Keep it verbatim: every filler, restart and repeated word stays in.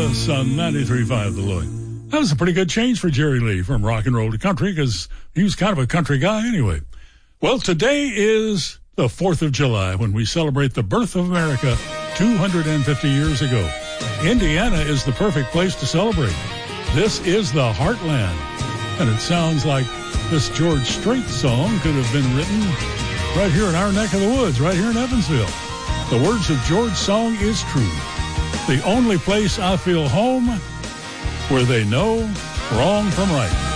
Elvis on ninety-three point five The Lloyd. That was a pretty good change for Jerry Lee from rock and roll to country because he was kind of a country guy anyway. Well, today is the fourth of July when we celebrate the birth of America two hundred fifty years ago. Indiana is the perfect place to celebrate. This is the Heartland. And it sounds like this George Strait song could have been written right here in our neck of the woods, right here in Evansville. The words of George's song is true. The only place I feel home where they know wrong from right.